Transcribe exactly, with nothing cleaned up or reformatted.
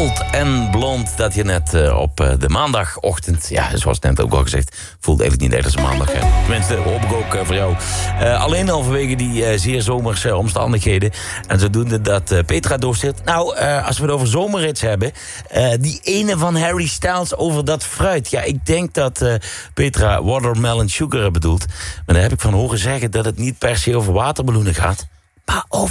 Oud en blond, dat je net uh, op uh, de maandagochtend... ja, zoals net ook al gezegd, voelde eigenlijk niet echt als een maandag. Hè. Tenminste, hoop ik ook uh, voor jou. Uh, alleen al vanwege die uh, zeer zomerse uh, omstandigheden. En zodoende dat uh, Petra doorstuurt. Nou, uh, als we het over zomerrits hebben... Uh, die ene van Harry Styles over dat fruit. Ja, ik denk dat uh, Petra Watermelon Sugar bedoelt. Maar daar heb ik van horen zeggen dat het niet per se over watermeloenen gaat... maar over